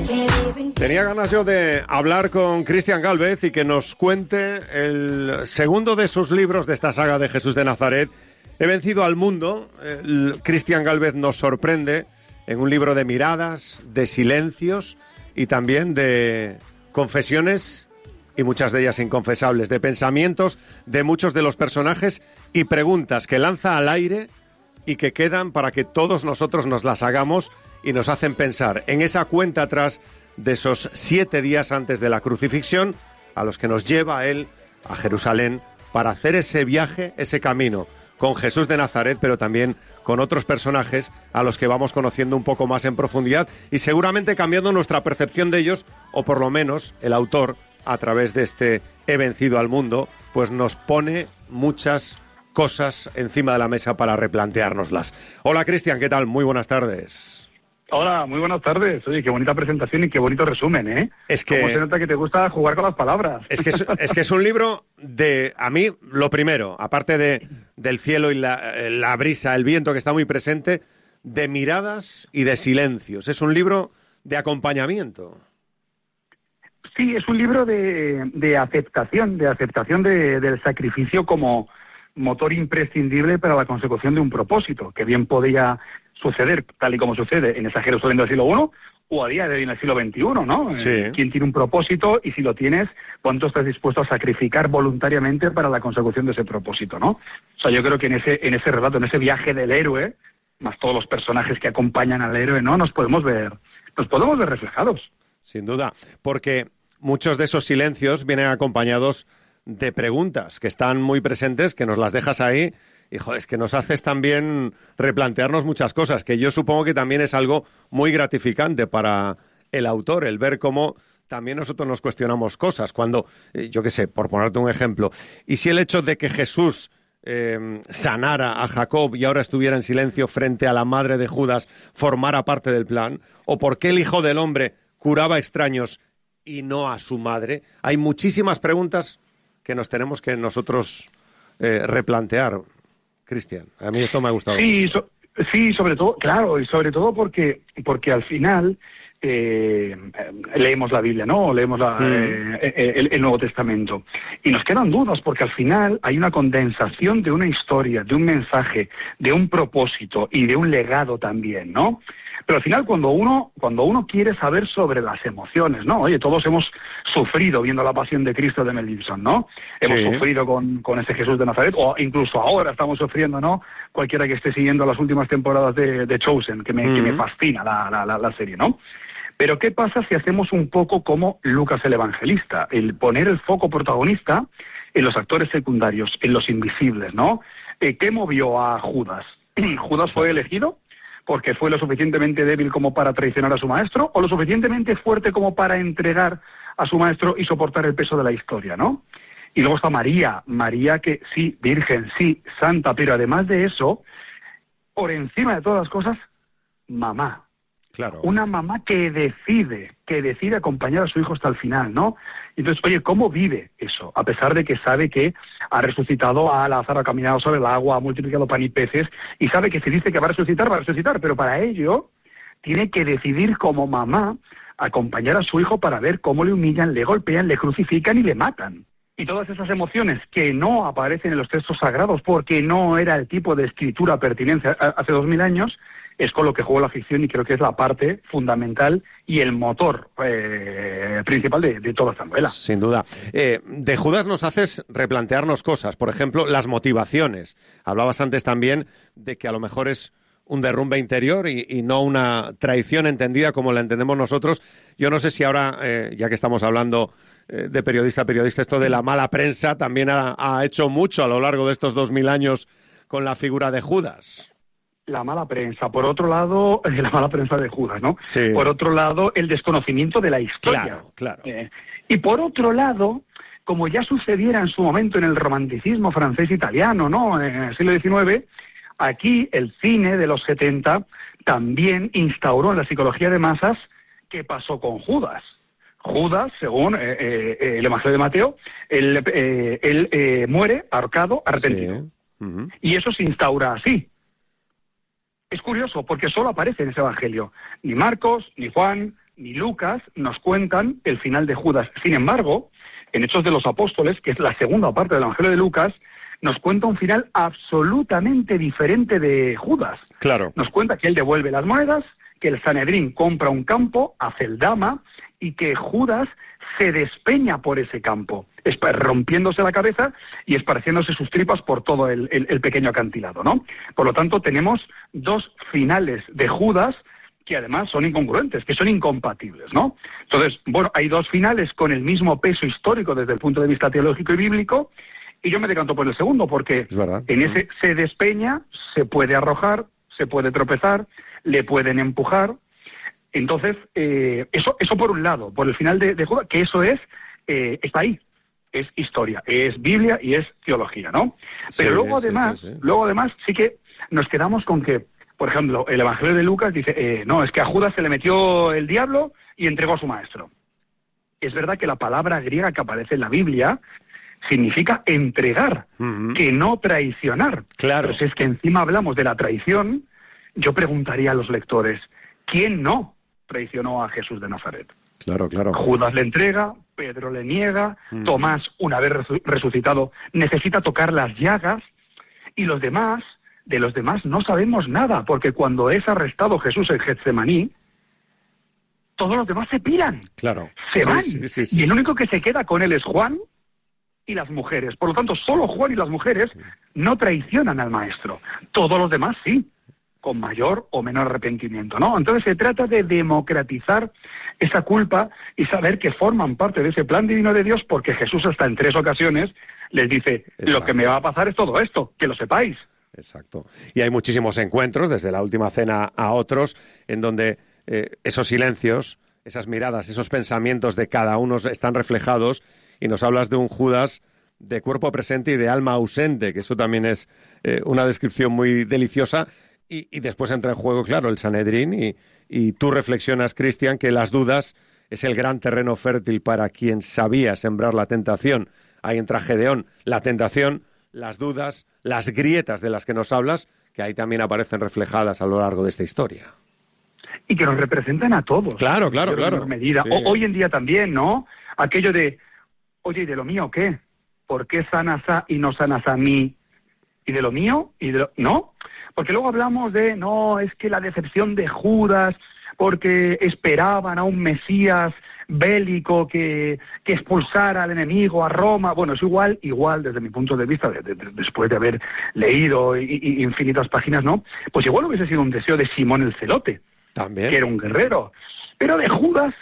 Tenía ganas yo de hablar con Cristian Gálvez y que nos cuente el segundo de sus libros de esta saga de Jesús de Nazaret. He vencido al mundo. Cristian Gálvez nos sorprende en un libro de miradas, de silencios y también de confesiones, y muchas de ellas inconfesables, de pensamientos de muchos de los personajes y preguntas que lanza al aire y que quedan para que todos nosotros nos las hagamos y nos hacen pensar en esa cuenta atrás de esos 7 días antes de la crucifixión, a los que nos lleva él a Jerusalén para hacer ese viaje, ese camino con Jesús de Nazaret, pero también con otros personajes a los que vamos conociendo un poco más en profundidad y seguramente cambiando nuestra percepción de ellos, o por lo menos el autor, a través de este He vencido al mundo, pues nos pone muchas cosas encima de la mesa para replanteárnoslas. Hola Cristian, ¿qué tal? Muy buenas tardes. Hola, muy buenas tardes. Oye, qué bonita presentación y qué bonito resumen, ¿eh? Es que... ¿Cómo se nota que te gusta jugar con las palabras? Es que es un libro de... A mí, lo primero, aparte del cielo y la brisa, el viento que está muy presente, de miradas y de silencios. Es un libro de acompañamiento. Sí, es un libro de aceptación del sacrificio como motor imprescindible para la consecución de un propósito, que bien podía suceder tal y como sucede en esa Jerusalén del siglo I o a día de hoy en el siglo XXI, ¿no? Sí. ¿Quién tiene un propósito? Y si lo tienes, ¿cuánto estás dispuesto a sacrificar voluntariamente para la consecución de ese propósito, ¿no? O sea, yo creo que en ese relato, en ese viaje del héroe, más todos los personajes que acompañan al héroe, ¿no? Nos podemos ver reflejados. Sin duda, porque muchos de esos silencios vienen acompañados de preguntas que están muy presentes, que nos las dejas ahí. Y, joder, es que nos haces también replantearnos muchas cosas, que yo supongo que también es algo muy gratificante para el autor, el ver cómo también nosotros nos cuestionamos cosas. Cuando, yo qué sé, por ponerte un ejemplo, y si el hecho de que Jesús sanara a Jacob y ahora estuviera en silencio frente a la madre de Judas formara parte del plan, o por qué el Hijo del Hombre curaba extraños y no a su madre. Hay muchísimas preguntas que nos tenemos que nosotros replantear. Cristian, a mí esto me ha gustado. Sí, sobre todo, claro, y sobre todo porque al final leemos la Biblia, ¿no? O leemos el Nuevo Testamento. Y nos quedan dudas, porque al final hay una condensación de una historia, de un mensaje, de un propósito y de un legado también, ¿no? Pero al final cuando uno quiere saber sobre las emociones, ¿no? Oye, todos hemos sufrido viendo La Pasión de Cristo de Mel Gibson, ¿no? Hemos sufrido con ese Jesús de Nazaret, o incluso ahora estamos sufriendo, ¿no? Cualquiera que esté siguiendo las últimas temporadas de Chosen, que me fascina la serie, ¿no? Pero ¿qué pasa si hacemos un poco como Lucas el Evangelista? El poner el foco protagonista en los actores secundarios, en los invisibles, ¿no? ¿Qué movió a Judas? ¿Judas fue elegido porque fue lo suficientemente débil como para traicionar a su maestro, o lo suficientemente fuerte como para entregar a su maestro y soportar el peso de la historia, ¿no? Y luego está María que sí, virgen, sí, santa, pero además de eso, por encima de todas las cosas, mamá. Claro. Una mamá que decide acompañar a su hijo hasta el final, ¿no? Entonces, oye, ¿cómo vive eso? A pesar de que sabe que ha resucitado a Lázaro, ha caminado sobre el agua, ha multiplicado pan y peces, y sabe que si dice que va a resucitar, pero para ello tiene que decidir como mamá acompañar a su hijo para ver cómo le humillan, le golpean, le crucifican y le matan. Y todas esas emociones que no aparecen en los textos sagrados porque no era el tipo de escritura pertinente hace 2000 años, es con lo que juega la ficción y creo que es la parte fundamental y el motor principal de toda esta novela. Sin duda. De Judas nos haces replantearnos cosas. Por ejemplo, las motivaciones. Hablabas antes también de que a lo mejor es un derrumbe interior y no una traición entendida como la entendemos nosotros. Yo no sé si ahora, ya que estamos hablando de periodista a periodista, esto de la mala prensa también ha hecho mucho a lo largo de estos 2000 años con la figura de Judas. La mala prensa. Por otro lado, la mala prensa de Judas, ¿no? Sí. Por otro lado, el desconocimiento de la historia. Claro. Y por otro lado, como ya sucediera en su momento en el romanticismo francés-italiano, ¿no? En el siglo XIX, aquí el cine de los 70 también instauró en la psicología de masas qué pasó con Judas. Judas, según el Evangelio de Mateo, él muere ahorcado, arrepentido. Sí. Uh-huh. Y eso se instaura así. Es curioso, porque solo aparece en ese Evangelio. Ni Marcos, ni Juan, ni Lucas nos cuentan el final de Judas. Sin embargo, en Hechos de los Apóstoles, que es la segunda parte del Evangelio de Lucas, nos cuenta un final absolutamente diferente de Judas. Claro. Nos cuenta que él devuelve las monedas, que el Sanedrín compra un campo, Aceldama, y que Judas se despeña por ese campo, rompiéndose la cabeza y esparciéndose sus tripas por todo el pequeño acantilado, ¿no? Por lo tanto, tenemos dos finales de Judas que además son incongruentes, que son incompatibles, ¿no? Entonces, bueno, hay dos finales con el mismo peso histórico desde el punto de vista teológico y bíblico, y yo me decanto por el segundo, porque en ese se despeña, se puede arrojar, se puede tropezar, le pueden empujar. Entonces, eso por un lado, por el final de Judas, que eso está ahí, es historia, es Biblia y es teología, ¿no? Pero luego además sí que nos quedamos con que, por ejemplo, el Evangelio de Lucas dice, no, es que a Judas se le metió el diablo y entregó a su maestro. Es verdad que la palabra griega que aparece en la Biblia significa entregar, que no traicionar. Claro. Pero si es que encima hablamos de la traición, yo preguntaría a los lectores, ¿quién no traicionó a Jesús de Nazaret? Claro, claro. Judas le entrega, Pedro le niega, Tomás, una vez resucitado, necesita tocar las llagas, y de los demás no sabemos nada, porque cuando es arrestado Jesús en Getsemaní, todos los demás se piran, claro. Se van, y el único que se queda con él es Juan y las mujeres. Por lo tanto, solo Juan y las mujeres no traicionan al maestro. Todos los demás sí, con mayor o menor arrepentimiento, ¿no? Entonces se trata de democratizar esa culpa y saber que forman parte de ese plan divino de Dios, porque Jesús hasta en 3 ocasiones les dice, lo que me va a pasar es todo esto, que lo sepáis. Exacto. Y hay muchísimos encuentros, desde la última cena a otros, en donde esos silencios, esas miradas, esos pensamientos de cada uno están reflejados, y nos hablas de un Judas de cuerpo presente y de alma ausente, que eso también es una descripción muy deliciosa. Y después entra en juego, claro, el Sanedrín, y tú reflexionas, Cristian, que las dudas es el gran terreno fértil para quien sabía sembrar la tentación. Ahí entra Gedeón, la tentación, las dudas, las grietas de las que nos hablas, que ahí también aparecen reflejadas a lo largo de esta historia. Y que nos representan a todos. Claro. En medida. Sí. Hoy en día también, ¿no? Aquello de, oye, ¿y de lo mío qué? ¿Por qué sanas a y no sanas a mí? ¿Y de lo mío? ¿No? Porque luego hablamos de, no, es que la decepción de Judas, porque esperaban a un Mesías bélico que expulsara al enemigo, a Roma. Bueno, es igual desde mi punto de vista, después de haber leído infinitas páginas, ¿no? Pues igual hubiese sido un deseo de Simón el Celote, también, que era un guerrero. Pero de Judas,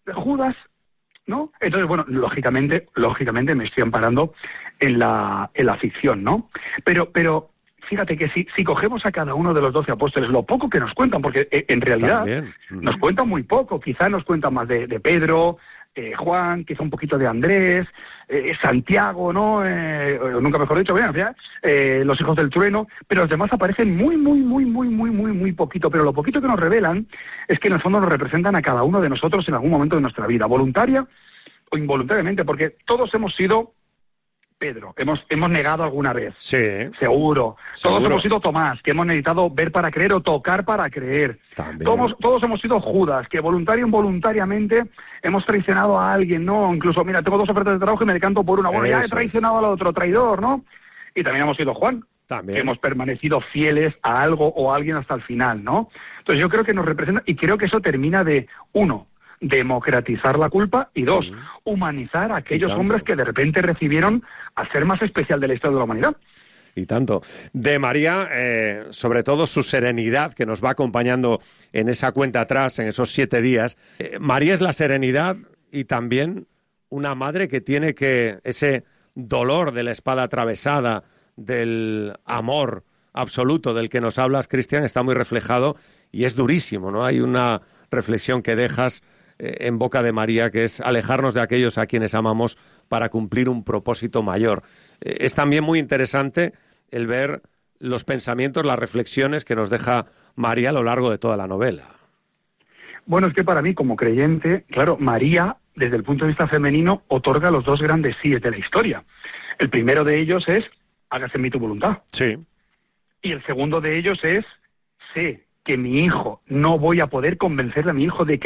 ¿no? Entonces, bueno, lógicamente me estoy amparando en la ficción, ¿no? Pero fíjate que si cogemos a cada uno de los 12 apóstoles, lo poco que nos cuentan, porque en realidad nos cuentan muy poco, quizá nos cuentan más de Pedro, Juan, quizá un poquito de Andrés, Santiago, ¿no? Nunca mejor dicho, los hijos del trueno, pero los demás aparecen muy poquito, pero lo poquito que nos revelan es que en el fondo nos representan a cada uno de nosotros en algún momento de nuestra vida, voluntaria o involuntariamente, porque todos hemos sido Pedro, hemos negado alguna vez. Sí. Seguro. Todos hemos sido Tomás, que hemos necesitado ver para creer o tocar para creer. Todos hemos sido Judas, que voluntario o involuntariamente hemos traicionado a alguien, ¿no? Incluso, mira, tengo 2 ofertas de trabajo y me decanto por una. Bueno, ya he traicionado al otro traidor, ¿no? Y también hemos sido Juan. También. Hemos permanecido fieles a algo o a alguien hasta el final, ¿no? Entonces yo creo que nos representa, y creo que eso termina de, 1, democratizar la culpa, y 2, humanizar a aquellos hombres que de repente recibieron al ser más especial de la historia de la humanidad. Y tanto. De María, sobre todo su serenidad, que nos va acompañando en esa cuenta atrás, en esos 7 días. María es la serenidad y también una madre que tiene que ese dolor de la espada atravesada, del amor absoluto del que nos hablas, Cristian, está muy reflejado y es durísimo, ¿no? Hay una reflexión que dejas en boca de María, que es alejarnos de aquellos a quienes amamos para cumplir un propósito mayor. Es también muy interesante el ver los pensamientos, las reflexiones que nos deja María a lo largo de toda la novela. Bueno, es que para mí, como creyente, claro, María, desde el punto de vista femenino, otorga los 2 grandes síes de la historia. El primero de ellos es, hágase en mí tu voluntad. Sí. Y el segundo de ellos es, sé que mi hijo, no voy a poder convencerle a mi hijo de que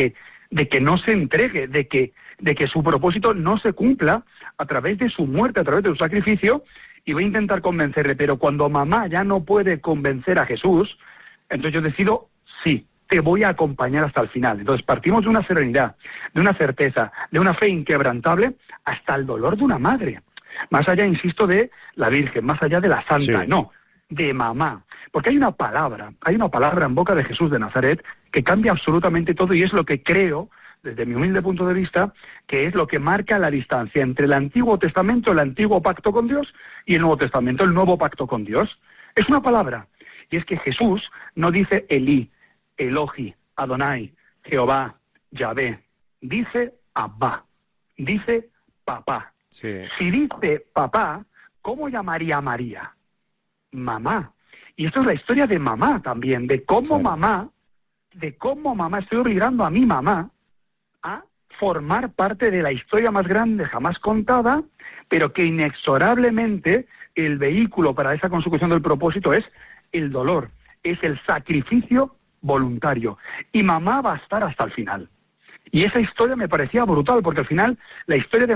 de que no se entregue, de que su propósito no se cumpla a través de su muerte, a través de su sacrificio, y voy a intentar convencerle. Pero cuando mamá ya no puede convencer a Jesús, entonces yo decido, sí, te voy a acompañar hasta el final. Entonces partimos de una serenidad, de una certeza, de una fe inquebrantable, hasta el dolor de una madre. Más allá, insisto, de la Virgen, más allá de la Santa, Sí. no, de mamá. Porque hay una palabra en boca de Jesús de Nazaret que cambia absolutamente todo, y es lo que creo, desde mi humilde punto de vista, que es lo que marca la distancia entre el Antiguo Testamento, el antiguo pacto con Dios, y el Nuevo Testamento, el nuevo pacto con Dios. Es una palabra, y es que Jesús no dice Elí, Elohi, Adonai, Jehová, Yahvé, dice Abba, dice papá. Sí. Si dice papá, ¿cómo llamaría a María? Mamá. Y esto es la historia de mamá también, de cómo mamá, estoy obligando a mi mamá a formar parte de la historia más grande jamás contada, pero que inexorablemente el vehículo para esa consecución del propósito es el dolor, es el sacrificio voluntario. Y mamá va a estar hasta el final. Y esa historia me parecía brutal, porque al final la historia de